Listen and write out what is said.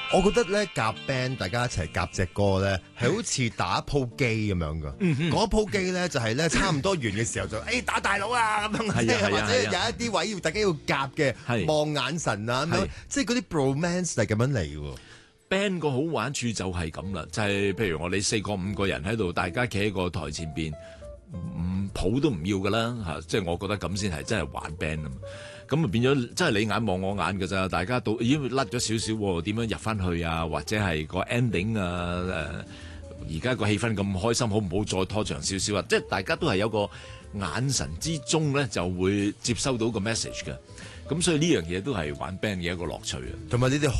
我覺得咧夾 band 大家一齊夾隻歌咧，係好似打一鋪機咁樣噶。嗰一鋪機咧就係咧差唔多完嘅時候就打大佬啊咁樣，或者有一啲位要大家要夾嘅，望眼神啊咁樣，即係嗰啲 bromance 係咁樣嚟喎。 band 個好玩處就係咁啦，就係譬如我哋4個5個人喺度，大家企喺個台前邊，譜都唔要噶啦嚇，即係我覺得咁先係真係玩 band 啊嘛。咁啊變咗真係你眼望我眼㗎咋，大家都已經甩咗少少喎，點樣入翻去啊？或者係個 ending 啊？而家個氣氛咁開心，好唔好再拖長少少啊？即係大家都係有個眼神之中咧，就會接收到個 message 嘅。咁所以呢樣嘢都係玩 band 嘅一個樂趣啊。 同埋你哋